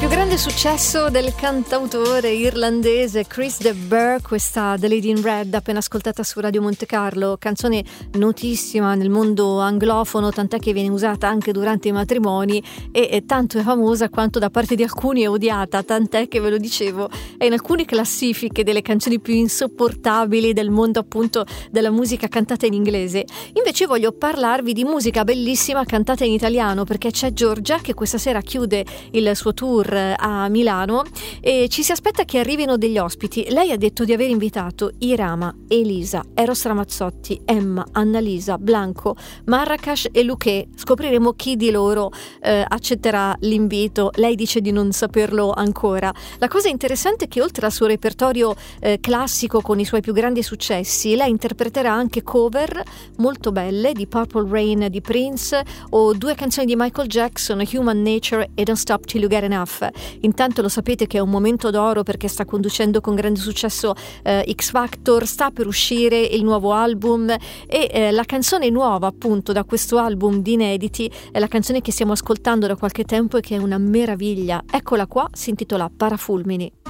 più grande successo del cantautore irlandese Chris de Burgh, questa The Lady in Red, appena ascoltata su Radio Monte Carlo, canzone notissima nel mondo anglofono, tant'è che viene usata anche durante i matrimoni e tanto è famosa quanto da parte di alcuni è odiata, tant'è che, ve lo dicevo, è in alcune classifiche delle canzoni più insopportabili del mondo appunto della musica cantata in inglese. Invece voglio parlarvi di musica bellissima cantata in italiano, perché c'è Giorgia che questa sera chiude il suo tour a Milano e ci si aspetta che arrivino degli ospiti. Lei ha detto di aver invitato Irama, Elisa, Eros Ramazzotti, Emma, Annalisa, Blanco, Marracash e Luché. Scopriremo chi di loro accetterà l'invito. Lei dice di non saperlo ancora. La cosa interessante è che oltre al suo repertorio classico con i suoi più grandi successi, lei interpreterà anche cover molto belle di Purple Rain di Prince o 2 canzoni di Michael Jackson, Human Nature e Don't Stop Till You Get Enough. Intanto lo sapete che è un momento d'oro perché sta conducendo con grande successo X Factor, sta per uscire il nuovo album e la canzone nuova appunto da questo album di inediti è la canzone che stiamo ascoltando da qualche tempo e che è una meraviglia. Eccola qua, si intitola Parafulmini.